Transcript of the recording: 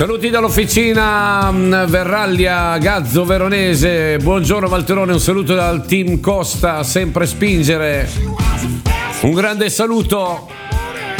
Saluti dall'officina Verraglia Gazzo Veronese. Buongiorno Valterone, un saluto dal team Costa, sempre spingere. Un grande saluto.